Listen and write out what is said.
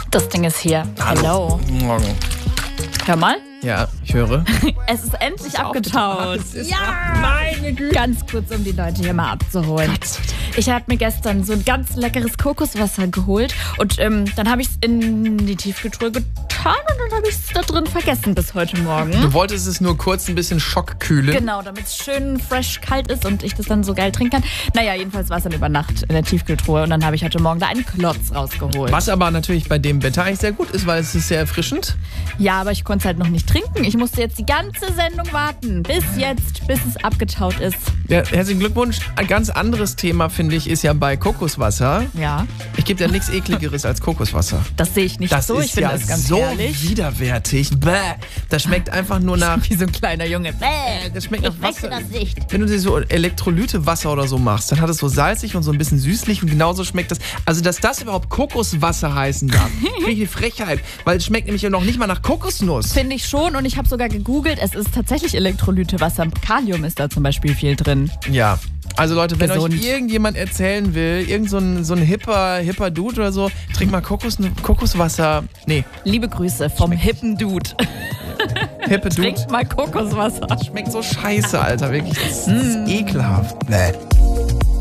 Das Ding ist hier. Hallo. Morgen. Hör mal. Ja, ich höre. Es ist endlich abgetaut. Ja, meine Güte. Ganz kurz, um die Leute hier mal abzuholen. Ich habe mir gestern so ein ganz leckeres Kokoswasser geholt und dann habe ich es in die Tiefkühltruhe getan und dann habe ich es da drin vergessen bis heute Morgen. Du wolltest es nur kurz ein bisschen schockkühlen. Genau, damit es schön fresh kalt ist und ich das dann so geil trinken kann. Naja, jedenfalls war es dann über Nacht in der Tiefkühltruhe und dann habe ich heute Morgen da einen Klotz rausgeholt. Was aber natürlich bei dem Wetter eigentlich sehr gut ist, weil es ist sehr erfrischend. Ja, aber ich konnte es halt noch nicht trinken. Ich musste jetzt die ganze Sendung warten. Bis es abgetaut ist. Ja, herzlichen Glückwunsch. Ein ganz anderes Thema, finde ich, ist ja bei Kokoswasser. Ja. Ich gebe dir nichts Ekligeres als Kokoswasser. Das sehe ich nicht Das so. ist Ich finde ja das ganz so herrlich. widerwärtig. Bäh. Das schmeckt einfach nur nach... Wie so ein kleiner Junge. Das schmeckt nach Wasser. das nicht. Wenn du dir so Elektrolytewasser oder so machst, dann hat es so salzig und so ein bisschen süßlich und genauso schmeckt das. Also, dass das überhaupt Kokoswasser heißen darf, finde ich eine Frechheit. Weil es schmeckt nämlich ja noch nicht mal nach Kokosnuss. Finde ich schon und ich habe sogar gegoogelt. Es ist tatsächlich Elektrolytewasser. Kalium ist da zum Beispiel viel drin. Ja. Also Leute, wenn Gesund. euch irgendjemand erzählen will, irgend so ein hipper Dude oder so, trink mal Kokoswasser. Nee, Liebe Grüße vom hippen Dude. hippe Dude. Trinkt mal Kokoswasser. Schmeckt so scheiße, Alter. Wirklich, das ist ekelhaft. Bäh.